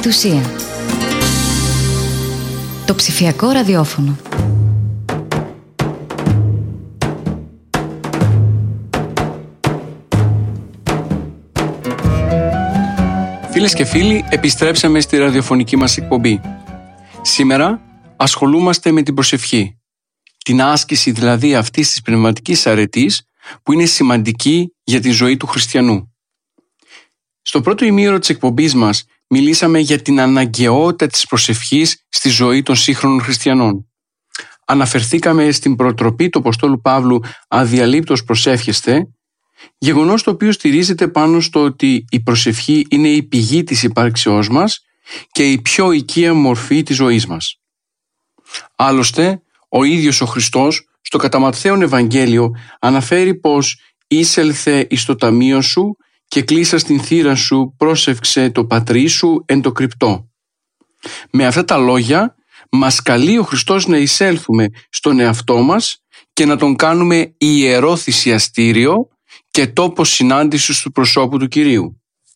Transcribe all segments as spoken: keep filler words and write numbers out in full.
Εκ του ΣΥΑ. Το ψηφιακό ραδιόφωνο. Φίλες και φίλοι, επιστρέψαμε στη ραδιοφωνική μας εκπομπή. Σήμερα ασχολούμαστε με την προσευχή. Την άσκηση δηλαδή αυτής της πνευματικής αρετής που είναι σημαντική για τη ζωή του χριστιανού. Στο πρώτο ημίωρο της εκπομπής μας μιλήσαμε για την αναγκαιότητα της προσευχής στη ζωή των σύγχρονων χριστιανών. Αναφερθήκαμε στην προτροπή του Αποστόλου Παύλου «Αδιαλείπτως προσεύχεστε», γεγονός το οποίο στηρίζεται πάνω στο ότι η προσευχή είναι η πηγή της υπάρξεώς μας και η πιο οικία μορφή της ζωής μας. Άλλωστε, ο ίδιος ο Χριστός στο κατά Ματθαίον Ευαγγέλιο αναφέρει πως «Είσελθε εις το ταμείο σου και κλείσα στην θύρα σου πρόσευξε το πατρί σου εν το κρυπτό». Με αυτά τα λόγια μας καλεί ο Χριστός να εισέλθουμε στον εαυτό μας και να τον κάνουμε ιερό θυσιαστήριο και τόπο συνάντησης του προσώπου του Κυρίου.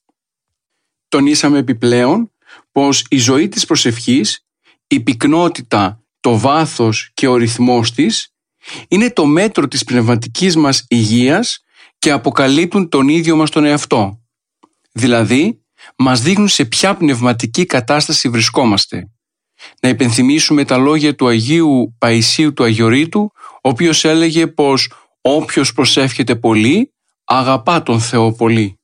Τονίσαμε επιπλέον πως η ζωή της προσευχής, η πυκνότητα, το βάθος και ο ρυθμός της είναι το μέτρο της πνευματικής μας υγείας και αποκαλύπτουν τον ίδιο μας τον εαυτό. Δηλαδή, μας δείχνουν σε ποια πνευματική κατάσταση βρισκόμαστε. Να υπενθυμίσουμε τα λόγια του Αγίου Παϊσίου του Αγιορείτου, ο οποίος έλεγε πως όποιος προσεύχεται πολύ, αγαπά τον Θεό πολύ.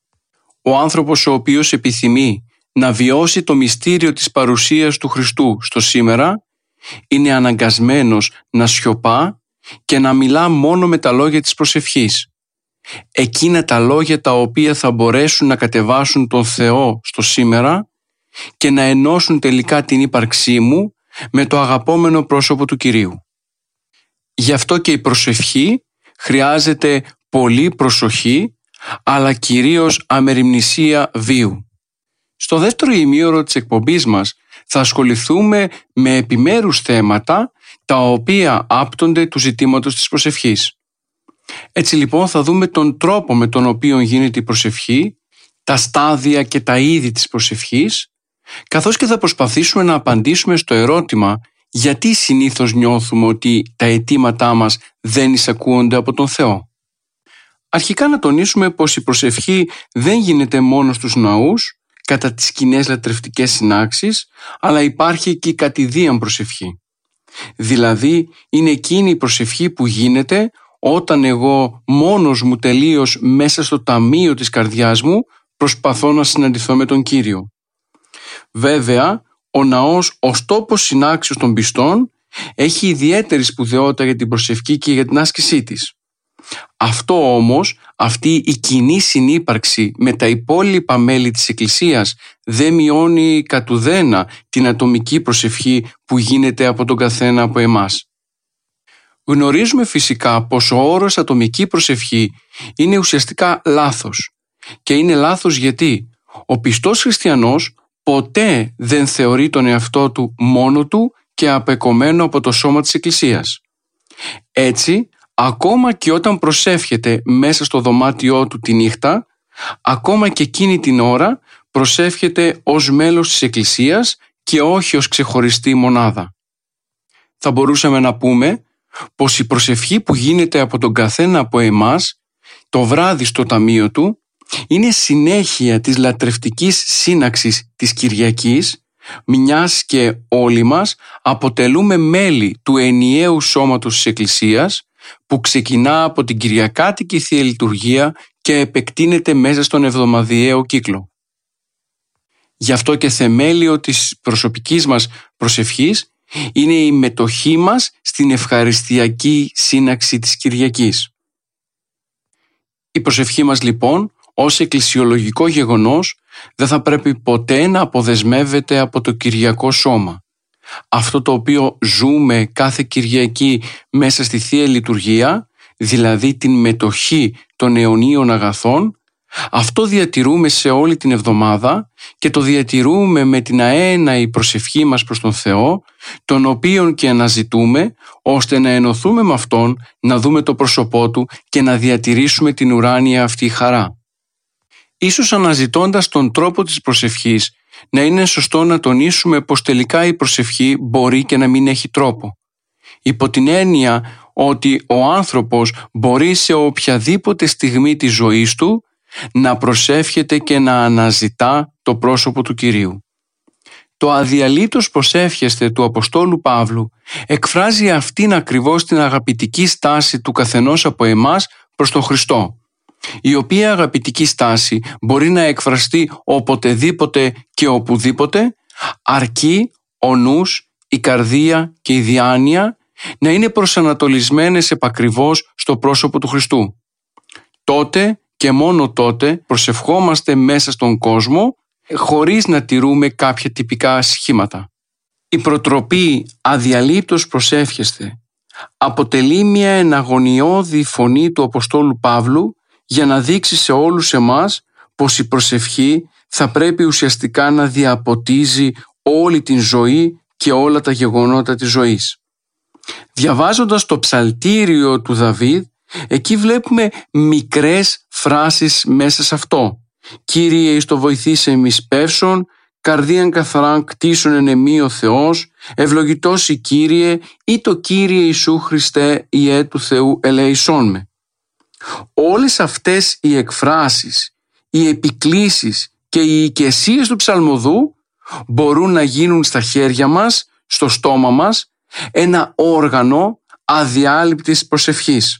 Ο άνθρωπος ο οποίος επιθυμεί να βιώσει το μυστήριο της παρουσίας του Χριστού στο σήμερα, είναι αναγκασμένος να σιωπά και να μιλά μόνο με τα λόγια της προσευχής. Εκείνα τα λόγια τα οποία θα μπορέσουν να κατεβάσουν τον Θεό στο σήμερα και να ενώσουν τελικά την ύπαρξή μου με το αγαπόμενο πρόσωπο του Κυρίου. Γι' αυτό και η προσευχή χρειάζεται πολύ προσοχή, αλλά κυρίως αμεριμνησία βίου. Στο δεύτερο ημίωρο της εκπομπής μας θα ασχοληθούμε με επιμέρους θέματα τα οποία άπτονται του ζητήματος της προσευχής. Έτσι λοιπόν θα δούμε τον τρόπο με τον οποίο γίνεται η προσευχή, τα στάδια και τα είδη της προσευχής, καθώς και θα προσπαθήσουμε να απαντήσουμε στο ερώτημα γιατί συνήθως νιώθουμε ότι τα αιτήματά μας δεν εισακούονται από τον Θεό. Αρχικά να τονίσουμε πως η προσευχή δεν γίνεται μόνο στους ναούς, κατά τις κοινές λατρευτικές συνάξεις, αλλά υπάρχει και η κατηδίαν προσευχή. Δηλαδή είναι εκείνη η προσευχή που γίνεται όταν εγώ μόνος μου τελείως μέσα στο ταμείο της καρδιάς μου προσπαθώ να συναντηθώ με τον Κύριο. Βέβαια, ο ναός ως τόπος συνάξεως των πιστών έχει ιδιαίτερη σπουδαιότητα για την προσευχή και για την άσκησή της. Αυτό όμως, αυτή η κοινή συνύπαρξη με τα υπόλοιπα μέλη της Εκκλησίας δεν μειώνει κατ' ουδένα την ατομική προσευχή που γίνεται από τον καθένα από εμάς. Γνωρίζουμε φυσικά πως ο όρος ατομική προσευχή είναι ουσιαστικά λάθος. Και είναι λάθος γιατί ο πιστός χριστιανός ποτέ δεν θεωρεί τον εαυτό του μόνο του και απεκομμένο από το σώμα της Εκκλησίας. Έτσι, ακόμα και όταν προσεύχεται μέσα στο δωμάτιό του τη νύχτα, ακόμα και εκείνη την ώρα προσεύχεται ως μέλος της Εκκλησίας και όχι ως ξεχωριστή μονάδα. Θα μπορούσαμε να πούμε πως η προσευχή που γίνεται από τον καθένα από εμάς το βράδυ στο ταμείο του είναι συνέχεια της λατρευτικής σύναξης της Κυριακής, μιας και όλοι μας αποτελούμε μέλη του ενιαίου σώματος της Εκκλησίας που ξεκινά από την Κυριακάτικη Θεία Λειτουργία και επεκτείνεται μέσα στον εβδομαδιαίο κύκλο. Γι' αυτό και θεμέλιο της προσωπικής μας προσευχής είναι η μετοχή μας στην ευχαριστιακή σύναξη της Κυριακής. Η προσευχή μας λοιπόν ως εκκλησιολογικό γεγονός δεν θα πρέπει ποτέ να αποδεσμεύεται από το Κυριακό σώμα. Αυτό το οποίο ζούμε κάθε Κυριακή μέσα στη Θεία Λειτουργία, δηλαδή την μετοχή των αιωνίων αγαθών, αυτό διατηρούμε σε όλη την εβδομάδα και το διατηρούμε με την αέναη προσευχή μας προς τον Θεό, τον οποίον και αναζητούμε, ώστε να ενωθούμε με Αυτόν, να δούμε το πρόσωπό Του και να διατηρήσουμε την ουράνια αυτή χαρά. Ίσως αναζητώντας τον τρόπο της προσευχής να είναι σωστό να τονίσουμε πως τελικά η προσευχή μπορεί και να μην έχει τρόπο. Υπό την έννοια ότι ο άνθρωπος μπορεί σε οποιαδήποτε στιγμή της ζωής του να προσεύχεται και να αναζητά το πρόσωπο του Κυρίου. Το αδιαλείτως προσεύχεστε του Αποστόλου Παύλου εκφράζει αυτήν ακριβώς την αγαπητική στάση του καθενός από εμάς προς τον Χριστό, η οποία αγαπητική στάση μπορεί να εκφραστεί οποτεδήποτε και οπουδήποτε, αρκεί ο νους, η καρδία και η διάνοια να είναι προσανατολισμένες επακριβώς στο πρόσωπο του Χριστού. Τότε και μόνο τότε προσευχόμαστε μέσα στον κόσμο χωρίς να τηρούμε κάποια τυπικά σχήματα. Η προτροπή αδιαλείπτως προσεύχεστε αποτελεί μια εναγωνιώδη φωνή του Αποστόλου Παύλου για να δείξει σε όλους εμάς πως η προσευχή θα πρέπει ουσιαστικά να διαποτίζει όλη την ζωή και όλα τα γεγονότα της ζωής. Διαβάζοντας το ψαλτήριο του Δαβίδ, εκεί βλέπουμε μικρές φράσεις μέσα σε αυτό. «Κύριε εις το βοηθήσε εμείς πεύσον, καρδίαν καθαράν κτίσον εν εμεί ο Θεός, ευλογητός η Κύριε ή το Κύριε Ιησού Χριστέ Ιε του Θεού ελεησόν με». Όλες αυτές οι εκφράσεις, οι επικλήσεις και οι οικεσίες του ψαλμοδού μπορούν να γίνουν στα χέρια μας, στο στόμα μας, ένα όργανο αδιάλειπτης προσευχής.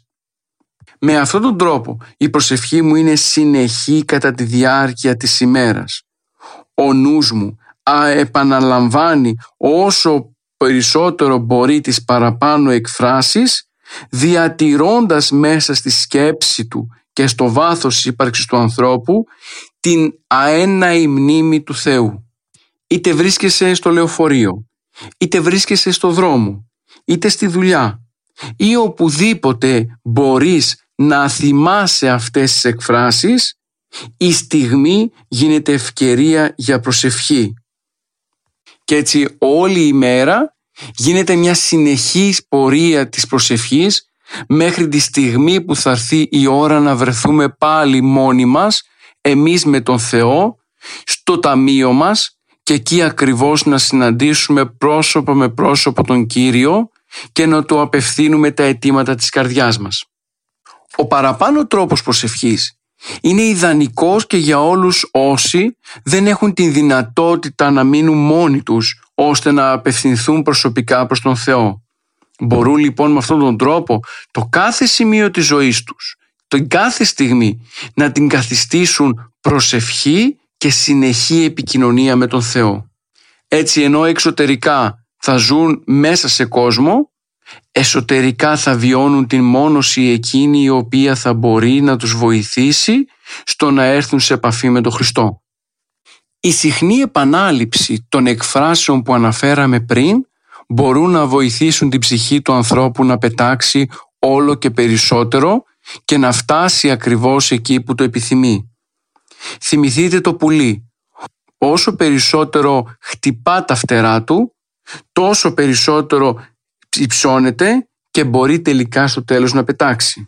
Με αυτόν τον τρόπο η προσευχή μου είναι συνεχή κατά τη διάρκεια της ημέρας. Ο νους μου α, επαναλαμβάνει όσο περισσότερο μπορεί τις παραπάνω εκφράσεις, διατηρώντας μέσα στη σκέψη του και στο βάθος της ύπαρξης του ανθρώπου την αέναη μνήμη του Θεού. Είτε βρίσκεσαι στο λεωφορείο, είτε βρίσκεσαι στο δρόμο, είτε στη δουλειά ή οπουδήποτε μπορείς να θυμάσαι αυτές τις εκφράσεις, η στιγμή γίνεται ευκαιρία για προσευχή. Και έτσι όλη η μέρα γίνεται μια συνεχής πορεία της προσευχής μέχρι τη στιγμή που θα έρθει η ώρα να βρεθούμε πάλι μόνοι μας, εμείς με τον Θεό, στο ταμείο μας και εκεί ακριβώς να συναντήσουμε πρόσωπο με πρόσωπο τον Κύριο και να του απευθύνουμε τα αιτήματα της καρδιάς μας. Ο παραπάνω τρόπος προσευχής είναι ιδανικός και για όλους όσοι δεν έχουν την δυνατότητα να μείνουν μόνοι τους ώστε να απευθυνθούν προσωπικά προς τον Θεό. Μπορούν λοιπόν με αυτόν τον τρόπο το κάθε σημείο της ζωής τους, την κάθε στιγμή να την καθιστήσουν προσευχή και συνεχή επικοινωνία με τον Θεό. Έτσι ενώ εξωτερικά θα ζουν μέσα σε κόσμο, εσωτερικά θα βιώνουν την μόνωση εκείνη η οποία θα μπορεί να τους βοηθήσει στο να έρθουν σε επαφή με τον Χριστό. Η συχνή επανάληψη των εκφράσεων που αναφέραμε πριν μπορούν να βοηθήσουν την ψυχή του ανθρώπου να πετάξει όλο και περισσότερο και να φτάσει ακριβώς εκεί που το επιθυμεί. Θυμηθείτε το πουλί. Όσο περισσότερο χτυπά τα φτερά του, τόσο περισσότερο υψώνεται και μπορεί τελικά στο τέλος να πετάξει.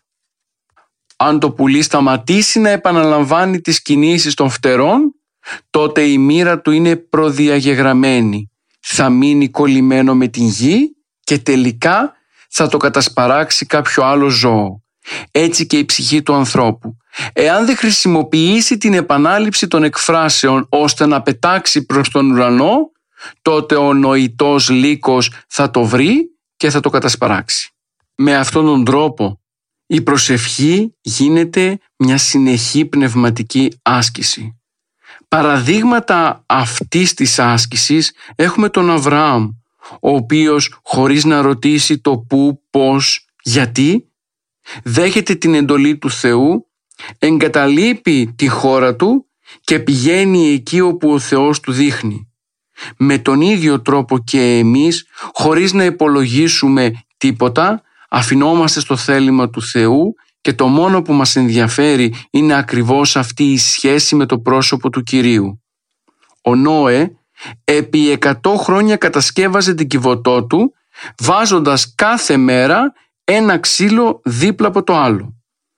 Αν το πουλί σταματήσει να επαναλαμβάνει τις κινήσεις των φτερών, τότε η μοίρα του είναι προδιαγεγραμμένη. Θα μείνει κολλημένο με την γη και τελικά θα το κατασπαράξει κάποιο άλλο ζώο. Έτσι και η ψυχή του ανθρώπου. Εάν δεν χρησιμοποιήσει την επανάληψη των εκφράσεων ώστε να πετάξει προς τον ουρανό, τότε ο νοητός λύκος θα το βρει και θα το κατασπαράξει. Με αυτόν τον τρόπο η προσευχή γίνεται μια συνεχή πνευματική άσκηση. Παραδείγματα αυτής της άσκησης έχουμε τον Αβραάμ, ο οποίος χωρίς να ρωτήσει το πού, πώς, γιατί, δέχεται την εντολή του Θεού, εγκαταλείπει τη χώρα του και πηγαίνει εκεί όπου ο Θεός του δείχνει. Με τον ίδιο τρόπο και εμείς, χωρίς να υπολογίσουμε τίποτα, αφινόμαστε στο θέλημα του Θεού και το μόνο που μας ενδιαφέρει είναι ακριβώς αυτή η σχέση με το πρόσωπο του Κυρίου. Ο Νόε επί εκατό χρόνια κατασκεύαζε την κυβωτό του, βάζοντας κάθε μέρα ένα ξύλο δίπλα από το άλλο.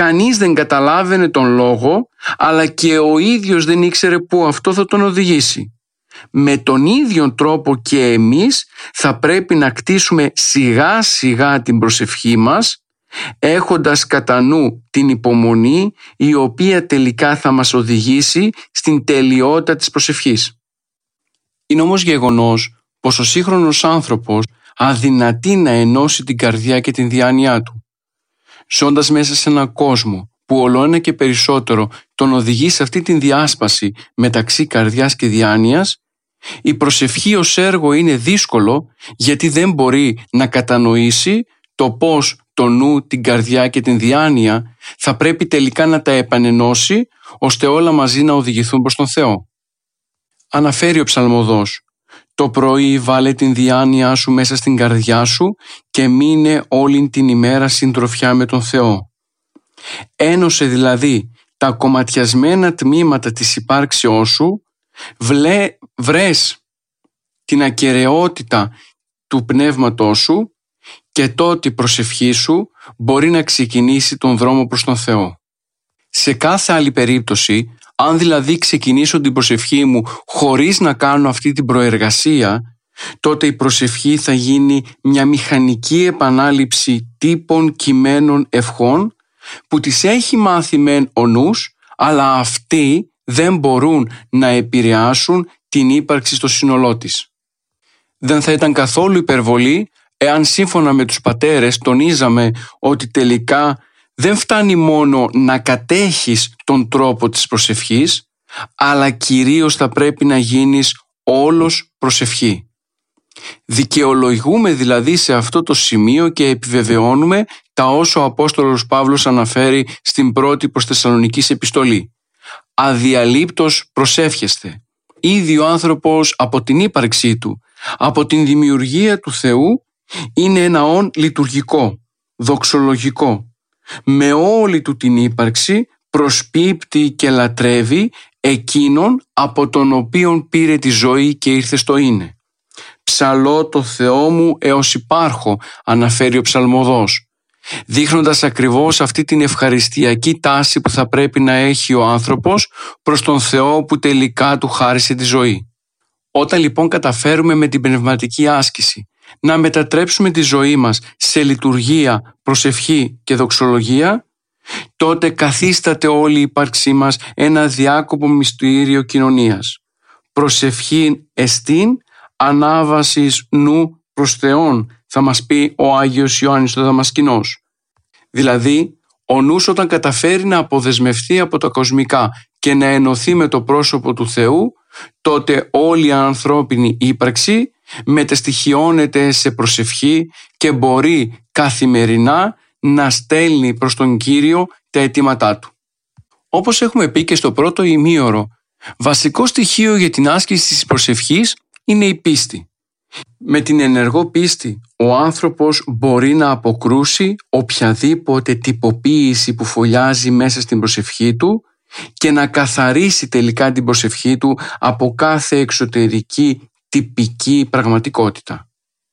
κανείς δεν καταλάβαινε τον λόγο, αλλά και ο ίδιος δεν ήξερε πού αυτό θα τον οδηγήσει. Με τον ίδιο τρόπο και εμείς θα πρέπει να κτίσουμε σιγά σιγά την προσευχή μας, έχοντας κατά νου την υπομονή, η οποία τελικά θα μας οδηγήσει στην τελειότητα της προσευχής. Είναι όμως γεγονός πως ο σύγχρονος άνθρωπος αδυνατεί να ενώσει την καρδιά και την διάνοιά του. Ζώντας μέσα σε έναν κόσμο που ολοένα και περισσότερο τον οδηγεί σε αυτή την διάσπαση μεταξύ καρδιάς και διάνοιας, η προσευχή ως έργο είναι δύσκολο, γιατί δεν μπορεί να κατανοήσει το πώς το νου, την καρδιά και την διάνοια θα πρέπει τελικά να τα επανενώσει, ώστε όλα μαζί να οδηγηθούν προς τον Θεό. Αναφέρει ο ψαλμοδός: «Το πρωί βάλε την διάνοιά σου μέσα στην καρδιά σου και μείνε όλη την ημέρα συντροφιά με τον Θεό». Ένωσε δηλαδή τα κομματιασμένα τμήματα της υπάρξεώς σου, βλέ, βρες την ακεραιότητα του πνεύματός σου και τότε η προσευχή σου μπορεί να ξεκινήσει τον δρόμο προς τον Θεό. Σε κάθε άλλη περίπτωση, αν δηλαδή ξεκινήσω την προσευχή μου χωρίς να κάνω αυτή την προεργασία, τότε η προσευχή θα γίνει μια μηχανική επανάληψη τύπων κειμένων ευχών που τις έχει μάθει μεν ο νους, αλλά αυτοί δεν μπορούν να επηρεάσουν την ύπαρξη στο σύνολό της. Δεν θα ήταν καθόλου υπερβολή εάν σύμφωνα με τους πατέρες τονίζαμε ότι τελικά δεν φτάνει μόνο να κατέχεις τον τρόπο της προσευχής, αλλά κυρίως θα πρέπει να γίνεις όλος προσευχή. Δικαιολογούμε δηλαδή σε αυτό το σημείο και επιβεβαιώνουμε τα όσα ο Απόστολος Παύλος αναφέρει στην πρώτη προς Θεσσαλονικής επιστολή. Αδιαλείπτως προσεύχεστε. Ήδη ο άνθρωπος από την ύπαρξή του, από την δημιουργία του Θεού, είναι ένα όν λειτουργικό, δοξολογικό. Με όλη του την ύπαρξη προσπίπτει και λατρεύει εκείνον από τον οποίον πήρε τη ζωή και ήρθε στο είναι. «Ψαλώ το Θεό μου έως υπάρχω», αναφέρει ο ψαλμοδός, δείχνοντας ακριβώς αυτή την ευχαριστιακή τάση που θα πρέπει να έχει ο άνθρωπος προς τον Θεό που τελικά του χάρισε τη ζωή. Όταν λοιπόν καταφέρουμε με την πνευματική άσκηση να μετατρέψουμε τη ζωή μας σε λειτουργία, προσευχή και δοξολογία, τότε καθίσταται όλη η ύπαρξή μας ένα διάκοπο μυστήριο κοινωνίας. Προσευχή εστίν ανάβασης νου προς Θεόν, θα μας πει ο Άγιος Ιωάννης ο Δαμασκηνός. Δηλαδή, ο νους όταν καταφέρει να αποδεσμευτεί από τα κοσμικά και να ενωθεί με το πρόσωπο του Θεού, τότε όλη η ανθρώπινη ύπαρξη μεταστοιχιώνεται σε προσευχή και μπορεί καθημερινά να στέλνει προς τον Κύριο τα αιτήματά του. Όπως έχουμε πει και στο πρώτο ημίωρο, βασικό στοιχείο για την άσκηση της προσευχής είναι η πίστη. Με την ενεργό πίστη ο άνθρωπος μπορεί να αποκρούσει οποιαδήποτε τυποποίηση που φωλιάζει μέσα στην προσευχή του και να καθαρίσει τελικά την προσευχή του από κάθε εξωτερική τυπική πραγματικότητα.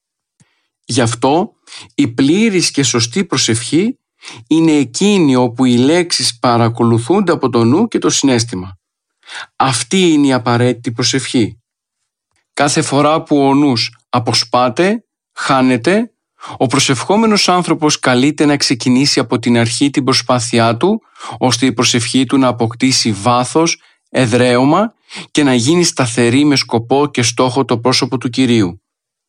Γι' αυτό η πλήρης και σωστή προσευχή είναι εκείνη όπου οι λέξεις παρακολουθούνται από το νου και το συναίσθημα. Αυτή είναι η απαραίτητη προσευχή. Κάθε φορά που ο νους αποσπάται, χάνεται, ο προσευχόμενος άνθρωπος καλείται να ξεκινήσει από την αρχή την προσπάθειά του, ώστε η προσευχή του να αποκτήσει βάθος, εδραίωμα και να γίνει σταθερή με σκοπό και στόχο το πρόσωπο του Κυρίου.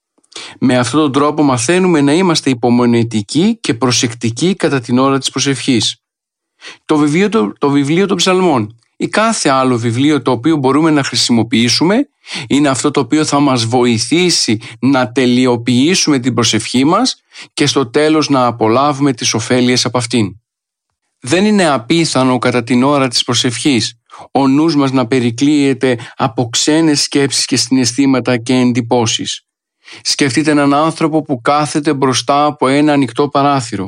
Με αυτόν τον τρόπο μαθαίνουμε να είμαστε υπομονετικοί και προσεκτικοί κατά την ώρα της προσευχής. Το βιβλίο, το, το βιβλίο των Ψαλμών ή κάθε άλλο βιβλίο το οποίο μπορούμε να χρησιμοποιήσουμε είναι αυτό το οποίο θα μας βοηθήσει να τελειοποιήσουμε την προσευχή μας και στο τέλος να απολαύουμε τις ωφέλειες από αυτήν. Δεν είναι απίθανο κατά την ώρα της προσευχής ο νους μας να περικλείεται από ξένες σκέψεις και συναισθήματα και εντυπώσεις. Σκεφτείτε έναν άνθρωπο που κάθεται μπροστά από ένα ανοιχτό παράθυρο.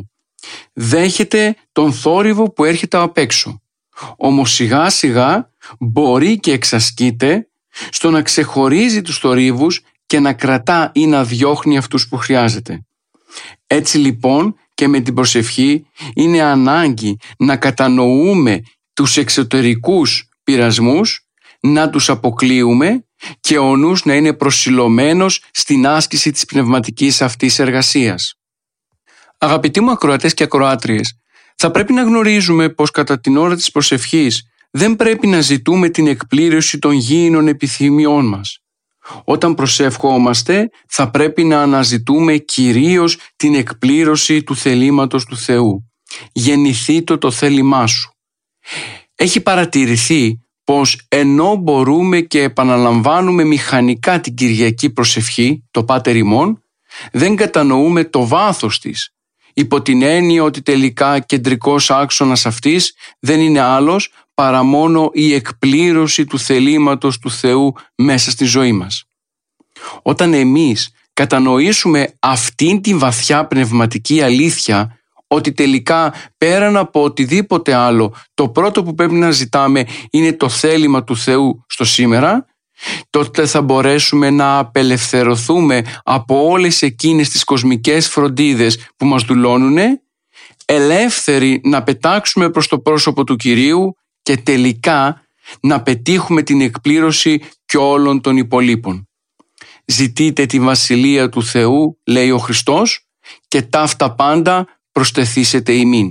Δέχεται τον θόρυβο που έρχεται απ' έξω. Όμως σιγά σιγά μπορεί και εξασκείται στο να ξεχωρίζει τους θορύβους και να κρατά ή να διώχνει αυτούς που χρειάζεται. Έτσι λοιπόν και με την προσευχή είναι ανάγκη να κατανοούμε τους εξωτερικούς πειρασμούς, να τους αποκλείουμε και ο νους να είναι προσιλωμένος στην άσκηση της πνευματικής αυτής εργασίας. Αγαπητοί μου ακροατές και ακροάτριες, θα πρέπει να γνωρίζουμε πως κατά την ώρα της προσευχής δεν πρέπει να ζητούμε την εκπλήρωση των γήινων επιθυμιών μας. Όταν προσευχόμαστε θα πρέπει να αναζητούμε κυρίως την εκπλήρωση του θελήματος του Θεού. Γεννηθήτω το θέλημά σου. Έχει παρατηρηθεί πως ενώ μπορούμε και επαναλαμβάνουμε μηχανικά την Κυριακή προσευχή, το Πάτερ ημών, δεν κατανοούμε το βάθος της, υπό την έννοια ότι τελικά κεντρικός άξονας αυτής δεν είναι άλλος παρά μόνο η εκπλήρωση του θελήματος του Θεού μέσα στη ζωή μας. Όταν εμείς κατανοήσουμε αυτήν την βαθιά πνευματική αλήθεια, ότι τελικά πέραν από οτιδήποτε άλλο το πρώτο που πρέπει να ζητάμε είναι το θέλημα του Θεού στο σήμερα, τότε θα μπορέσουμε να απελευθερωθούμε από όλες εκείνες τις κοσμικές φροντίδες που μας δουλώνουν, ελεύθεροι να πετάξουμε προς το πρόσωπο του Κυρίου και τελικά να πετύχουμε την εκπλήρωση και όλων των υπολείπων. Ζητείτε τη Βασιλεία του Θεού, λέει ο Χριστός, και ταύτα πάντα προστεθήσετε ημίν.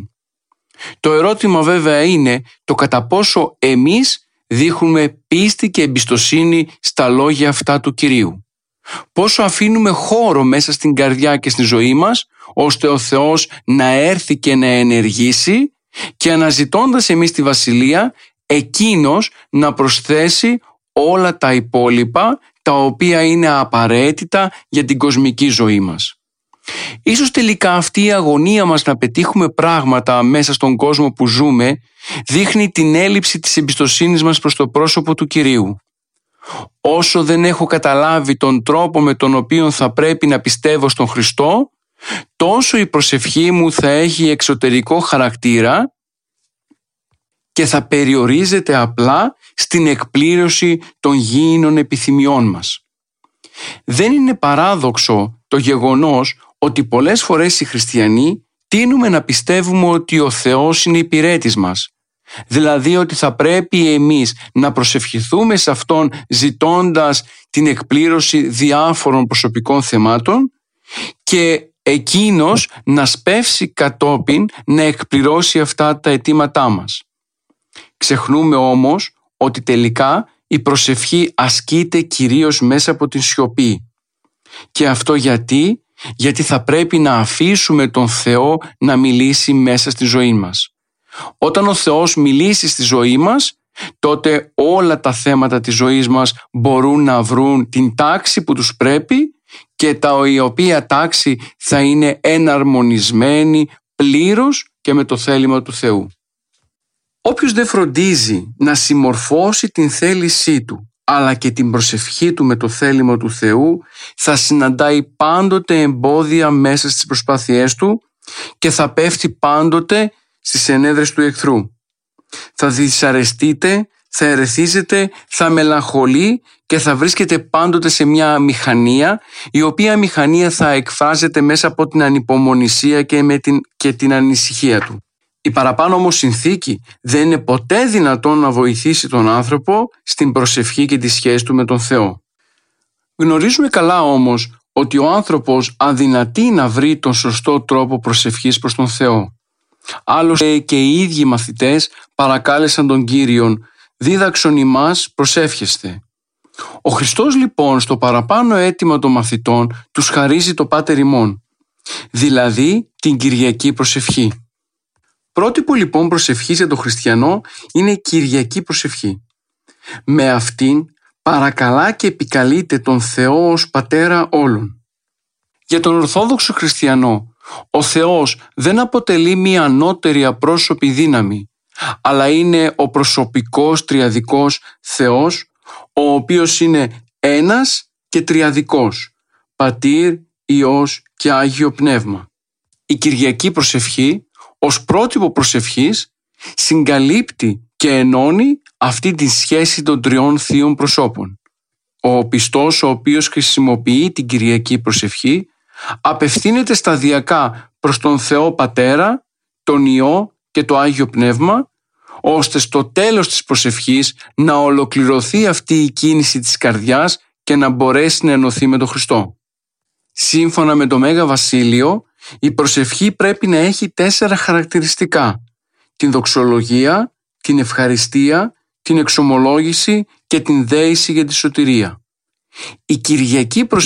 Το ερώτημα βέβαια είναι το κατά πόσο εμείς δείχνουμε πίστη και εμπιστοσύνη στα λόγια αυτά του Κυρίου. Πόσο αφήνουμε χώρο μέσα στην καρδιά και στη ζωή μας, ώστε ο Θεός να έρθει και να ενεργήσει και αναζητώντας εμείς τη Βασιλεία, Εκείνος να προσθέσει όλα τα υπόλοιπα τα οποία είναι απαραίτητα για την κοσμική ζωή μας. Ίσως τελικά αυτή η αγωνία μας να πετύχουμε πράγματα μέσα στον κόσμο που ζούμε δείχνει την έλλειψη της εμπιστοσύνης μας προς το πρόσωπο του Κυρίου. Όσο δεν έχω καταλάβει τον τρόπο με τον οποίο θα πρέπει να πιστεύω στον Χριστό, τόσο η προσευχή μου θα έχει εξωτερικό χαρακτήρα και θα περιορίζεται απλά στην εκπλήρωση των γήινων επιθυμιών μας. Δεν είναι παράδοξο το γεγονός ότι πολλές φορές οι χριστιανοί τείνουμε να πιστεύουμε ότι ο Θεός είναι υπηρέτης μας. Δηλαδή ότι θα πρέπει εμείς να προσευχηθούμε σε Αυτόν ζητώντας την εκπλήρωση διάφορων προσωπικών θεμάτων και Εκείνος να σπεύσει κατόπιν να εκπληρώσει αυτά τα αιτήματά μας. Ξεχνούμε όμως ότι τελικά η προσευχή ασκείται κυρίως μέσα από την σιωπή. Και αυτό γιατί, γιατί θα πρέπει να αφήσουμε τον Θεό να μιλήσει μέσα στη ζωή μας. Όταν ο Θεός μιλήσει στη ζωή μας, τότε όλα τα θέματα της ζωής μας μπορούν να βρουν την τάξη που τους πρέπει και τα η οποία τάξη θα είναι εναρμονισμένη πλήρως και με το θέλημα του Θεού. Όποιος δεν φροντίζει να συμμορφώσει την θέλησή του αλλά και την προσευχή του με το θέλημα του Θεού θα συναντάει πάντοτε εμπόδια μέσα στις προσπάθειές του και θα πέφτει πάντοτε στις ενέδρες του εχθρού. Θα δυσαρεστείτε, θα ερεθίζετε, θα μελαγχολεί και θα βρίσκεται πάντοτε σε μια μηχανία, η οποία μηχανία θα εκφράζεται μέσα από την ανυπομονησία και, με την, και την ανησυχία του. Η παραπάνω όμως συνθήκη δεν είναι ποτέ δυνατόν να βοηθήσει τον άνθρωπο στην προσευχή και τη σχέση του με τον Θεό. Γνωρίζουμε καλά όμως ότι ο άνθρωπος αδυνατεί να βρει τον σωστό τρόπο προσευχής προς τον Θεό. Άλλωστε και οι ίδιοι μαθητές παρακάλεσαν τον Κύριον «Δίδαξον ημάς προσεύχεστε». Ο Χριστός λοιπόν στο παραπάνω αίτημα των μαθητών τους χαρίζει το Πάτερ ημών, δηλαδή την Κυριακή προσευχή. Πρότυπο λοιπόν προσευχής για τον χριστιανό είναι η Κυριακή προσευχή. Με αυτήν παρακαλά και επικαλείται τον Θεό ως Πατέρα όλων. Για τον Ορθόδοξο χριστιανό, ο Θεός δεν αποτελεί μία ανώτερη απρόσωπη δύναμη, αλλά είναι ο προσωπικός τριαδικός Θεός, ο οποίος είναι ένας και τριαδικός, Πατήρ, Υιός και Άγιο Πνεύμα. Η Κυριακή προσευχή, ως πρότυπο προσευχής, συγκαλύπτει και ενώνει αυτή τη σχέση των τριών θείων προσώπων. Ο πιστός ο οποίος χρησιμοποιεί την Κυριακή προσευχή απευθύνεται σταδιακά προς τον Θεό Πατέρα, τον Υιό και το Άγιο Πνεύμα, ώστε στο τέλος της προσευχής να ολοκληρωθεί αυτή η κίνηση της καρδιάς και να μπορέσει να ενωθεί με τον Χριστό. Σύμφωνα με το Μέγα Βασίλειο, η προσευχή πρέπει να έχει τέσσερα χαρακτηριστικά: την δοξολογία, την ευχαριστία, την εξομολόγηση και την δέηση για τη σωτηρία. Η Κυριακή προσευχή